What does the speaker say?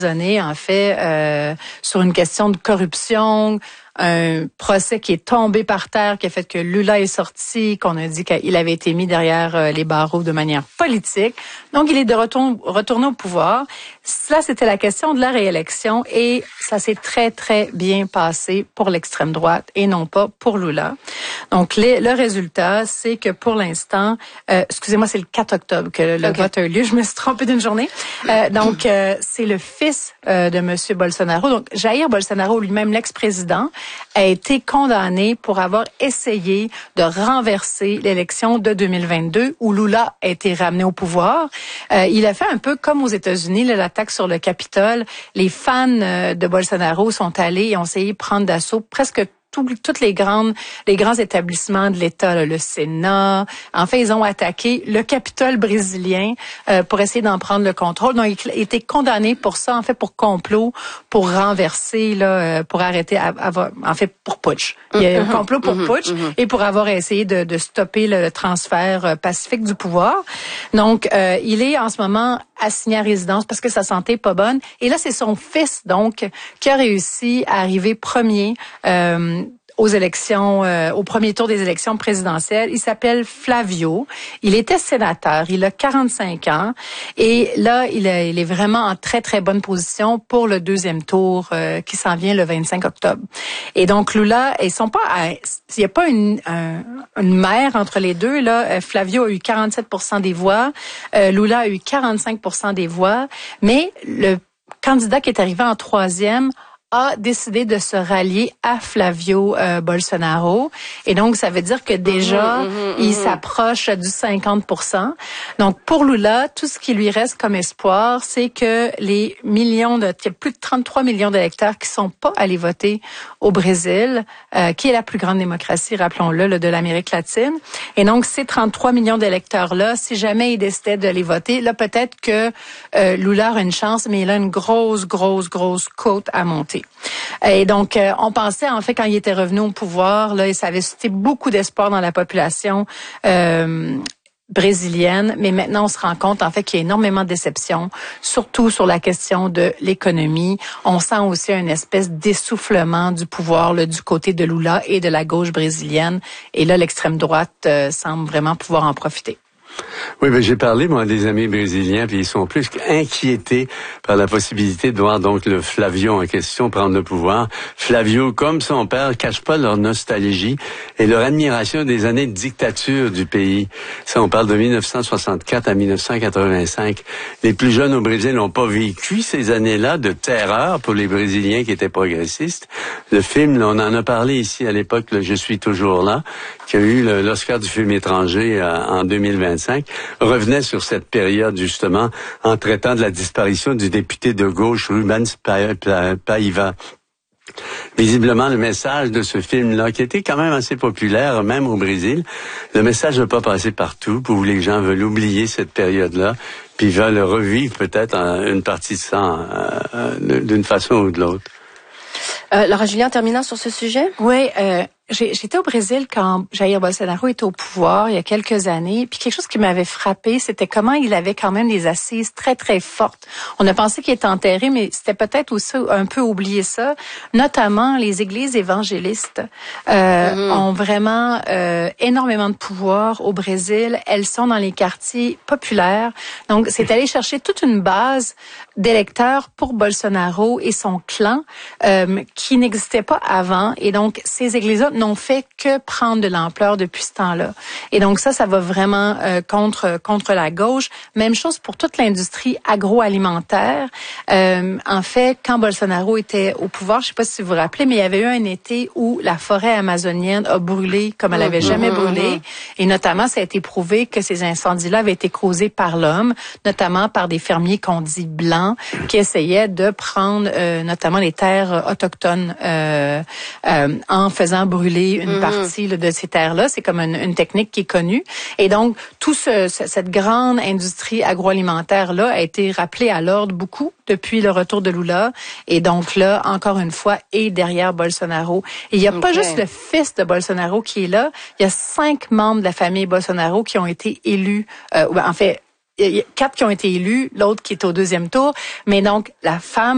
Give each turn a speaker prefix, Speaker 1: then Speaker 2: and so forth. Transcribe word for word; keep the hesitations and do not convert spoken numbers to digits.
Speaker 1: en fait, euh, sur une question de corruption, un procès qui est tombé par terre, qui a fait que Lula est sorti, qu'on a dit qu'il avait été mis derrière euh, les barreaux de manière politique. Donc, il est de retour, retourné au pouvoir. Cela, c'était la question de la réélection et ça s'est très, très bien passé pour l'extrême droite et non pas pour Lula. Donc, les, le résultat, c'est que pour l'instant, euh, excusez-moi, c'est le quatre octobre que le okay. vote a eu lieu. Je me suis trompée d'une journée. Euh, donc, euh, c'est le fils euh, de M. Bolsonaro. Donc, Jair Bolsonaro, lui-même, l'ex-président, a été condamné pour avoir essayé de renverser l'élection de deux mille vingt-deux où Lula a été ramené au pouvoir. Euh, il a fait un peu comme aux États-Unis, là, l'attaque sur le Capitole. Les fans euh, de Bolsonaro sont allés et ont essayé de prendre d'assaut presque Tous, toutes les grandes, les grands établissements de l'État, là, le Sénat. En fait, ils ont attaqué le Capitole brésilien euh, pour essayer d'en prendre le contrôle. Donc, ils ont été condamnés pour ça, en fait, pour complot, pour renverser, là, pour arrêter, avoir, en fait, pour putsch. Il y a un complot pour mm-hmm, putsch mm-hmm. et pour avoir essayé de, de stopper le transfert pacifique du pouvoir. Donc, euh, il est en ce moment assigné à résidence parce que sa santé est pas bonne. Et là, c'est son fils, donc, qui a réussi à arriver premier euh, aux élections, euh, au premier tour des élections présidentielles. Il s'appelle Flavio. Il était sénateur. Il a quarante-cinq ans. Et là, il, a, il est vraiment en très, très bonne position pour le deuxième tour euh, qui s'en vient le vingt-cinq octobre. Et donc, Lula, ils sont pas... À, il n'y a pas une, un, une mère entre les deux. Là, Flavio a eu quarante-sept pour cent des voix. Euh, Lula a eu quarante-cinq pour cent des voix. Mais le candidat qui est arrivé en troisième a décidé de se rallier à Flavio euh, Bolsonaro. Et donc, ça veut dire que déjà, mmh, mmh, il mmh. s'approche du cinquante pour cent. Donc, pour Lula, tout ce qui lui reste comme espoir, c'est que les millions de... Il y a plus de trente-trois millions d'électeurs qui sont pas allés voter au Brésil, euh, qui est la plus grande démocratie, rappelons-le, là, de l'Amérique latine. Et donc, ces trente-trois millions d'électeurs-là, si jamais ils décidaient de les voter, là, peut-être que euh, Lula a une chance, mais il a une grosse, grosse, grosse côte à monter. Et donc, euh, on pensait, en fait, quand il était revenu au pouvoir, là, ça avait suscité beaucoup d'espoir dans la population euh, brésilienne, mais maintenant, on se rend compte, en fait, qu'il y a énormément de déception, surtout sur la question de l'économie. On sent aussi une espèce d'essoufflement du pouvoir là, du côté de Lula et de la gauche brésilienne. Et là, l'extrême droite euh, semble vraiment pouvoir en profiter.
Speaker 2: Oui, ben j'ai parlé, moi, des amis brésiliens, puis ils sont plus qu'inquiétés par la possibilité de voir donc le Flavio en question prendre le pouvoir. Flavio, comme son père, cache pas leur nostalgie et leur admiration des années de dictature du pays. Ça, on parle de mille neuf cent soixante-quatre à mille neuf cent quatre-vingt-cinq. Les plus jeunes au Brésil n'ont pas vécu ces années-là de terreur pour les Brésiliens qui étaient progressistes. Le film, là, on en a parlé ici à l'époque, là, Je suis toujours là, qui a eu le, l'Oscar du film étranger euh, en deux mille vingt-cinq, revenait sur cette période, justement, en traitant de la disparition du député de gauche, Rubens Paiva. Visiblement, le message de ce film-là, qui était quand même assez populaire, même au Brésil, le message n'a pas passé partout. Pour les gens veulent oublier cette période-là, puis veulent revivre peut-être une partie de ça euh, d'une façon ou de l'autre.
Speaker 3: Euh, Laura Julien, terminant sur ce sujet?
Speaker 1: Oui, euh, j'ai, j'étais au Brésil quand Jair Bolsonaro était au pouvoir il y a quelques années. Puis quelque chose qui m'avait frappé, c'était comment il avait quand même des assises très, très fortes. On a pensé qu'il était enterré, mais c'était peut-être aussi un peu oublié ça. Notamment, les églises évangélistes euh, mm-hmm. ont vraiment euh, énormément de pouvoir au Brésil. Elles sont dans les quartiers populaires. Donc, c'est aller chercher toute une base d'électeurs pour Bolsonaro et son clan euh, qui n'existait pas avant. Et donc, ces églises-là n'ont fait que prendre de l'ampleur depuis ce temps-là. Et donc, ça, ça va vraiment euh, contre contre la gauche. Même chose pour toute l'industrie agroalimentaire. Euh, en fait, quand Bolsonaro était au pouvoir, je sais pas si vous vous rappelez, mais il y avait eu un été où la forêt amazonienne a brûlé comme elle avait jamais brûlé. Et notamment, ça a été prouvé que ces incendies-là avaient été causés par l'homme, notamment par des fermiers qu'on dit blancs, qui essayaient de prendre euh, notamment les terres autochtones euh, euh, en faisant brûler une mm-hmm. partie là, de ces terres-là. C'est comme une, une technique qui est connue. Et donc, tout ce, ce, cette grande industrie agroalimentaire-là a été rappelée à l'ordre beaucoup depuis le retour de Lula. Et donc là, encore une fois, et derrière Bolsonaro. Et il n'y a okay. pas juste le fils de Bolsonaro qui est là. Il y a cinq membres de la famille Bolsonaro qui ont été élus. Euh, en fait, il y a quatre qui ont été élus, l'autre qui est au deuxième tour. Mais donc, la femme